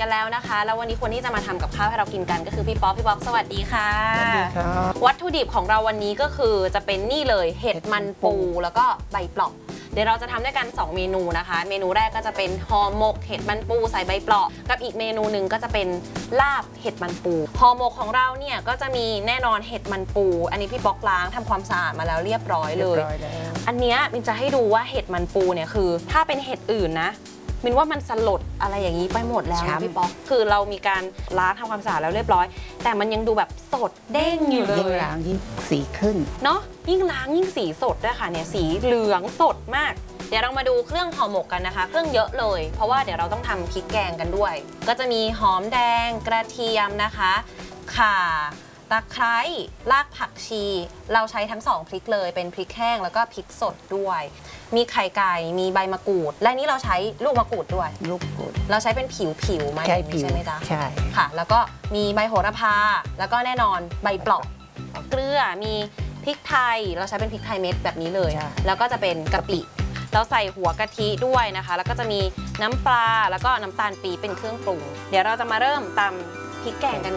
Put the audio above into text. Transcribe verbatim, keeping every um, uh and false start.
กันแล้วนะคะแล้ววันนี้คนที่จะมาทำกับข้าวให้เรากินกันก็คือพี่ป๊อกพี่ป๊อกสวัสดีค่ะสวัสดีครับวัตถุดิบของเราวันนี้ก็คือจะเป็นนี่เลยเห็ดมันปูแล้วก็ใบเปลาะเดี๋ยวเราจะทำด้วยกันสองเมนูนะคะเมนูแรกก็จะเป็นห่อหมกเห็ดมันปูใส่ใบเปลาะกับอีกเมนูหนึ่งก็จะเป็นลาบเห็ดมันปูห่อหมกของเราเนี่ยก็จะมีแน่นอนเห็ดมันปูอันนี้พี่ป๊อกล้างทำความสะอาดมาแล้วเรียบร้อยเลยอันนี้มินจะให้ดูว่าเห็ดมันปูเนี่ยคือถ้าเป็นเห็ดอื่นนะมินว่ามันสลดอะไรอย่างนี้ไปหมดแล้วนะพี่ป๊อกคือเรามีการล้างทำความสะอาดแล้วเรียบร้อยแต่มันยังดูแบบสดเด้งอยู่เลยยิ่งล้างยิ่งสีขึ้นเนาะยิ่งล้างยิ่งสีสดด้วยค่ะเนี่ยสีเหลืองสดมากเดี๋ยวเรามาดูเครื่องห่อหมกกันนะคะเครื่องเยอะเลยเพราะว่าเดี๋ยวเราต้องทำพริกแกงกันด้วยก็จะมีหอมแดงกระเทียมนะคะข่าตะไคร้รากผักชีเราใช้ทั้งสองพริกเลยเป็นพริกแห้งแล้วก็พริกสดด้วยมีไข่ไก่มีใบมะกรูดและนี่เราใช้ลูกมะกรูดด้วยลูกกรูดเราใช้เป็นผิวผิวมาใช่ใช่ไหมจ๊ะใช่ค่ะแล้วก็มีใบโหระพาแล้วก็แน่นอนใบเปลาะเกลือมีพริกไทยเราใช้เป็นพริกไทยเม็ดแบบนี้เลยแล้วก็จะเป็นกะปิเราใส่หัวกะทิด้วยนะคะแล้วก็จะมีน้ำปลาแล้วก็น้ำตาลปี๊บเป็นเครื่องปรุงเดี๋ยวเราจะมาเริ่มตำพริกแกงกัน